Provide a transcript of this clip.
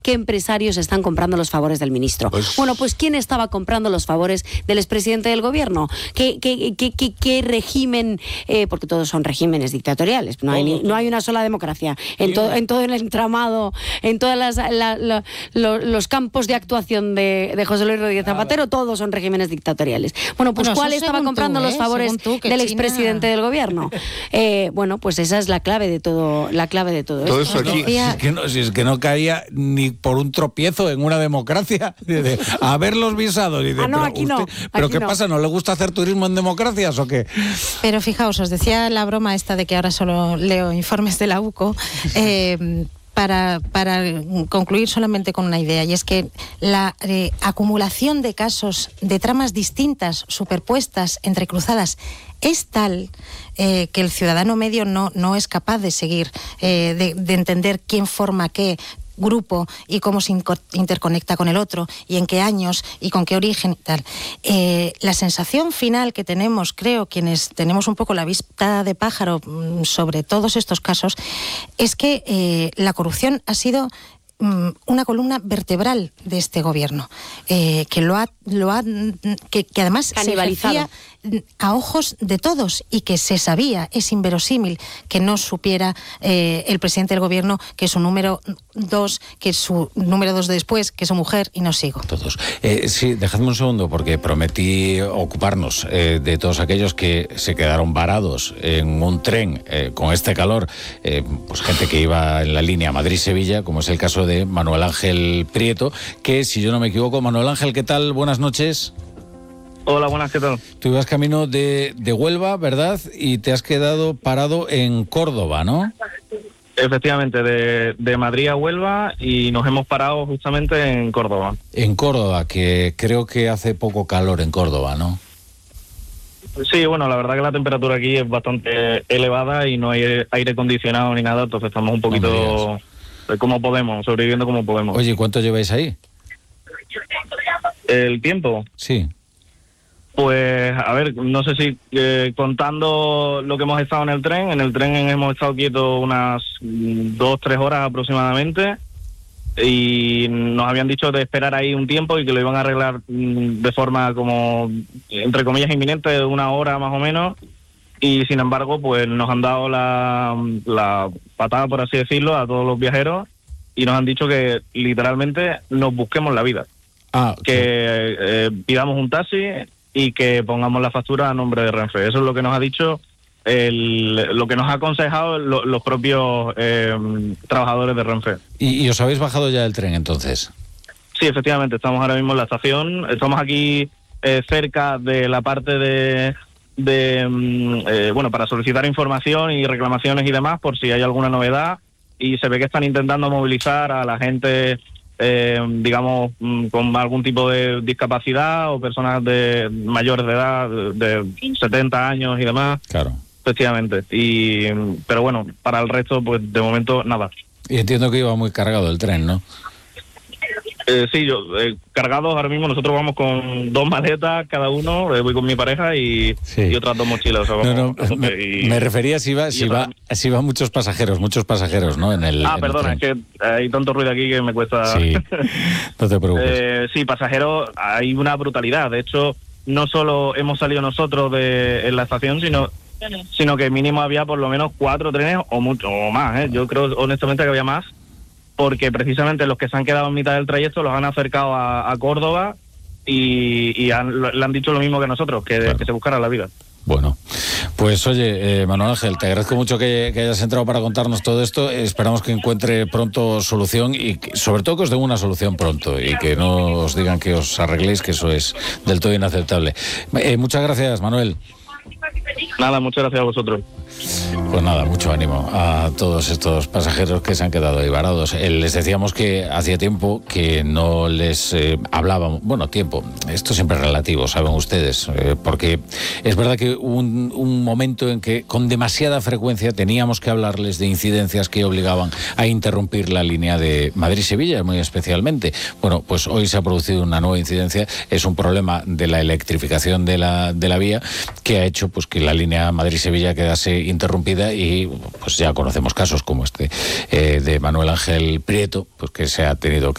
¿Qué empresarios están comprando los favores del ministro? Bueno, pues ¿quién estaba comprando los favores del expresidente del gobierno? ¿Qué régimen? Porque todos son regímenes dictatoriales. No hay una sola democracia. En todo el entramado, en todos los campos de actuación de José Luis Rodríguez Zapatero, todos son regímenes dictatoriales. Bueno, pues ¿cuál estaba comprando los favores del expresidente del gobierno? Bueno, pues esa es la clave de todo. Todo esto aquí. Si es que no caía ni por un tropiezo en una democracia, a ver los visados. ¿Pero qué pasa? ¿No le gusta hacer turismo en democracias o qué? Pero fijaos, os decía la broma esta de que ahora solo leo informes de la UCO, para concluir solamente con una idea, y es que la acumulación de casos de tramas distintas, superpuestas, entrecruzadas, es tal que el ciudadano medio no es capaz de seguir, de entender quién forma qué grupo y cómo se interconecta con el otro y en qué años y con qué origen y tal. La sensación final que tenemos, creo, quienes tenemos un poco la vista de pájaro sobre todos estos casos, es que la corrupción ha sido una columna vertebral de este gobierno, que además canibalizado, se hacía a ojos de todos y que se sabía. Es inverosímil que no supiera el presidente del gobierno que su número 2, que su número 2 después, que su mujer, y no sigo. Todos. Sí, dejadme un segundo, porque prometí ocuparnos de todos aquellos que se quedaron varados en un tren con este calor, pues gente que iba en la línea Madrid-Sevilla, como es el caso de Manuel Ángel Prieto, que, si yo no me equivoco, Manuel Ángel, ¿qué tal? Buenas noches. Hola, buenas, ¿qué tal? Tú ibas camino de Huelva, ¿verdad? Y te has quedado parado en Córdoba, ¿no? Efectivamente, de Madrid a Huelva, y nos hemos parado justamente en Córdoba. En Córdoba, que creo que hace poco calor en Córdoba, ¿no? Sí, bueno, la verdad que la temperatura aquí es bastante elevada y no hay aire acondicionado ni nada, entonces estamos un poquito como podemos, sobreviviendo como podemos. Oye, ¿cuánto lleváis ahí? ¿El tiempo? Sí. Pues, a ver, no sé si contando lo que hemos estado en el tren hemos estado quietos unas 2-3 horas aproximadamente, y nos habían dicho de esperar ahí un tiempo y que lo iban a arreglar de forma como, entre comillas, inminente, de 1 hora más o menos, y sin embargo, pues nos han dado la patada, por así decirlo, a todos los viajeros, y nos han dicho que literalmente nos busquemos la vida. Que pidamos un taxi y que pongamos la factura a nombre de Renfe. Eso es lo que nos ha dicho, lo que nos ha aconsejado los propios trabajadores de Renfe. ¿Y os habéis bajado ya del tren, entonces? Sí, efectivamente, estamos ahora mismo en la estación. Estamos aquí cerca de la parte bueno, para solicitar información y reclamaciones y demás, por si hay alguna novedad, y se ve que están intentando movilizar a la gente, digamos, con algún tipo de discapacidad, o personas de mayores de edad, de 70 años y demás. Claro. Efectivamente. Pero bueno, para el resto, pues de momento nada. Y entiendo que iba muy cargado el tren, ¿no? Sí, cargados ahora mismo. Nosotros vamos con 2 maletas cada uno, voy con mi pareja y otras 2 mochilas. O sea, me refería si va muchos pasajeros, ¿no? Perdona, es que hay tanto ruido aquí que me cuesta. Sí, no te preocupes. Sí, pasajeros, hay una brutalidad. De hecho, no solo hemos salido nosotros en la estación, sino que mínimo había por lo menos 4 trenes o más. Yo creo honestamente que había más, porque precisamente los que se han quedado en mitad del trayecto los han acercado a Córdoba y le han dicho lo mismo que nosotros, que se buscara la vida. Bueno, pues oye, Manuel Ángel, te agradezco mucho que hayas entrado para contarnos todo esto. Esperamos que encuentre pronto solución, y sobre todo que os den una solución pronto, y que no os digan que os arregléis, que eso es del todo inaceptable. Muchas gracias, Manuel. Nada, muchas gracias a vosotros. Pues nada, mucho ánimo a todos estos pasajeros que se han quedado ahí varados. Les decíamos que hacía tiempo que no les hablábamos. Bueno, tiempo, esto siempre es relativo, saben ustedes, porque es verdad que hubo un momento en que con demasiada frecuencia teníamos que hablarles de incidencias que obligaban a interrumpir la línea de Madrid-Sevilla, muy especialmente. Bueno, pues hoy se ha producido una nueva incidencia. Es un problema de la electrificación de la vía, que ha hecho pues que la línea Madrid-Sevilla quedase interrumpida, y pues ya conocemos casos como este de Manuel Ángel Prieto, pues que se ha tenido que